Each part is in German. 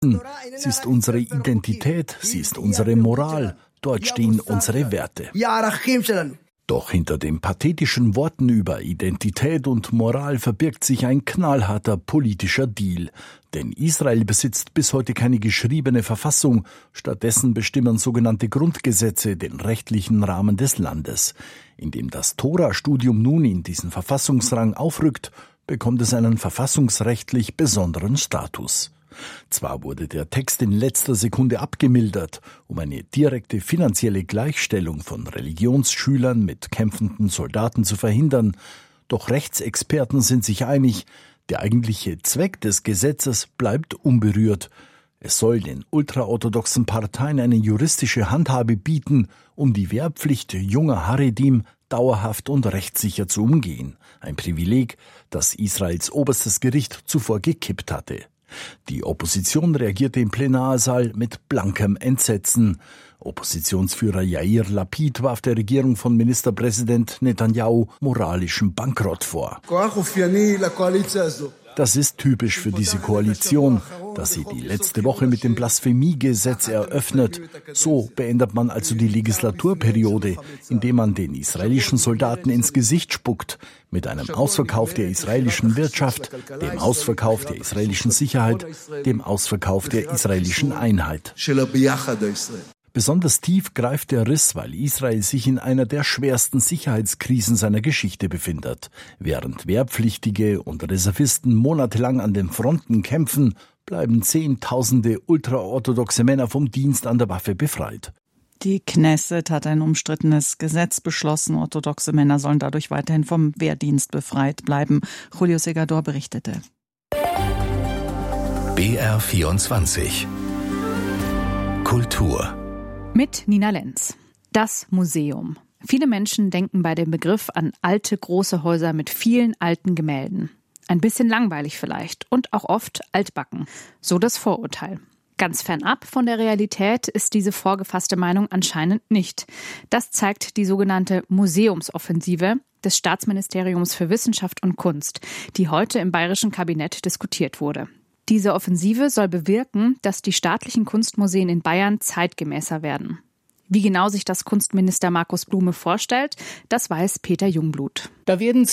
Sie ist unsere Identität, sie ist unsere Moral. Dort stehen unsere Werte. Doch hinter den pathetischen Worten über Identität und Moral verbirgt sich ein knallharter politischer Deal. Denn Israel besitzt bis heute keine geschriebene Verfassung. Stattdessen bestimmen sogenannte Grundgesetze den rechtlichen Rahmen des Landes. Indem das Tora-Studium nun in diesen Verfassungsrang aufrückt, bekommt es einen verfassungsrechtlich besonderen Status. Zwar wurde der Text in letzter Sekunde abgemildert, um eine direkte finanzielle Gleichstellung von Religionsschülern mit kämpfenden Soldaten zu verhindern, doch Rechtsexperten sind sich einig, der eigentliche Zweck des Gesetzes bleibt unberührt. Es soll den ultraorthodoxen Parteien eine juristische Handhabe bieten, um die Wehrpflicht junger Haredim dauerhaft und rechtssicher zu umgehen. Ein Privileg, das Israels oberstes Gericht zuvor gekippt hatte. Die Opposition reagierte im Plenarsaal mit blankem Entsetzen. Oppositionsführer Yair Lapid warf der Regierung von Ministerpräsident Netanyahu moralischen Bankrott vor. Das ist typisch für diese Koalition, dass sie die letzte Woche mit dem Blasphemiegesetz eröffnet. So beendet man also die Legislaturperiode, indem man den israelischen Soldaten ins Gesicht spuckt, mit einem Ausverkauf der israelischen Wirtschaft, dem Ausverkauf der israelischen Sicherheit, dem Ausverkauf der israelischen Einheit. Besonders tief greift der Riss, weil Israel sich in einer der schwersten Sicherheitskrisen seiner Geschichte befindet. Während Wehrpflichtige und Reservisten monatelang an den Fronten kämpfen, bleiben Zehntausende ultraorthodoxe Männer vom Dienst an der Waffe befreit. Die Knesset hat ein umstrittenes Gesetz beschlossen. Orthodoxe Männer sollen dadurch weiterhin vom Wehrdienst befreit bleiben. Julio Segador berichtete. BR24 Kultur mit Nina Lenz. Das Museum. Viele Menschen denken bei dem Begriff an alte, große Häuser mit vielen alten Gemälden. Ein bisschen langweilig vielleicht und auch oft altbacken. So das Vorurteil. Ganz fernab von der Realität ist diese vorgefasste Meinung anscheinend nicht. Das zeigt die sogenannte Museumsoffensive des Staatsministeriums für Wissenschaft und Kunst, die heute im bayerischen Kabinett diskutiert wurde. Diese Offensive soll bewirken, dass die staatlichen Kunstmuseen in Bayern zeitgemäßer werden. Wie genau sich das Kunstminister Markus Blume vorstellt, das weiß Peter Jungblut. Da werden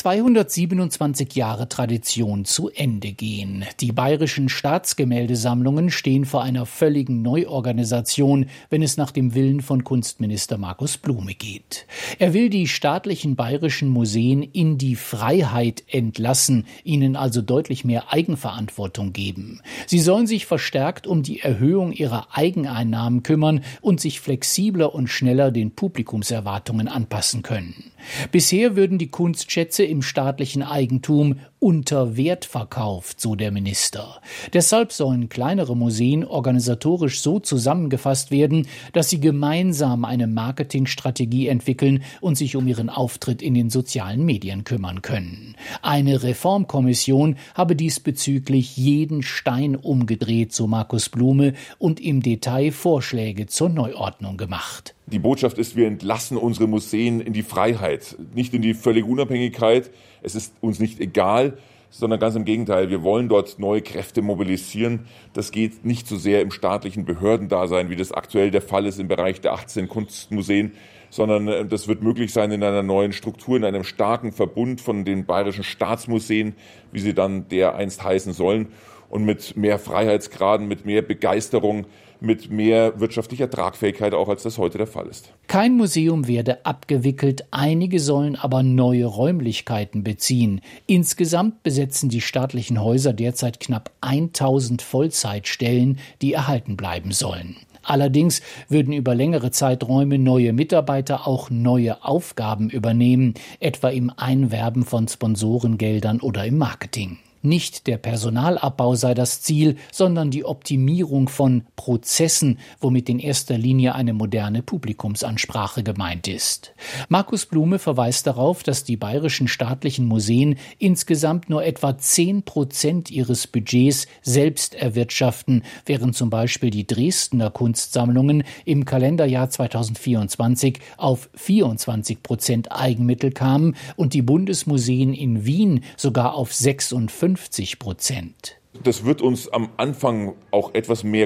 227 Jahre Tradition zu Ende gehen. Die bayerischen Staatsgemäldesammlungen stehen vor einer völligen Neuorganisation, wenn es nach dem Willen von Kunstminister Markus Blume geht. Er will die staatlichen bayerischen Museen in die Freiheit entlassen, ihnen also deutlich mehr Eigenverantwortung geben. Sie sollen sich verstärkt um die Erhöhung ihrer Eigeneinnahmen kümmern und sich flexibler und schneller den Publikumserwartungen anpassen können. Bisher würden die Kunstschätze im staatlichen Eigentum unter Wert verkauft, so der Minister. Deshalb sollen kleinere Museen organisatorisch so zusammengefasst werden, dass sie gemeinsam eine Marketingstrategie entwickeln und sich um ihren Auftritt in den sozialen Medien kümmern können. Eine Reformkommission habe diesbezüglich jeden Stein umgedreht, so Markus Blume, und im Detail Vorschläge zur Neuordnung gemacht. Die Botschaft ist, wir entlassen unsere Museen in die Freiheit, nicht in die völlige Unabhängigkeit. Es ist uns nicht egal, sondern ganz im Gegenteil. Wir wollen dort neue Kräfte mobilisieren. Das geht nicht so sehr im staatlichen Behördendasein, wie das aktuell der Fall ist im Bereich der 18 Kunstmuseen, sondern das wird möglich sein in einer neuen Struktur, in einem starken Verbund von den bayerischen Staatsmuseen, wie sie dann dereinst heißen sollen, und mit mehr Freiheitsgraden, mit mehr Begeisterung, mit mehr wirtschaftlicher Tragfähigkeit, auch als das heute der Fall ist. Kein Museum werde abgewickelt, einige sollen aber neue Räumlichkeiten beziehen. Insgesamt besetzen die staatlichen Häuser derzeit knapp 1000 Vollzeitstellen, die erhalten bleiben sollen. Allerdings würden über längere Zeiträume neue Mitarbeiter auch neue Aufgaben übernehmen, etwa im Einwerben von Sponsorengeldern oder im Marketing. Nicht der Personalabbau sei das Ziel, sondern die Optimierung von Prozessen, womit in erster Linie eine moderne Publikumsansprache gemeint ist. Markus Blume verweist darauf, dass die bayerischen staatlichen Museen insgesamt nur etwa 10% ihres Budgets selbst erwirtschaften, während zum Beispiel die Dresdner Kunstsammlungen im Kalenderjahr 2024 auf 24% Eigenmittel kamen und die Bundesmuseen in Wien sogar auf 56%. Das wird uns am Anfang auch etwas mehr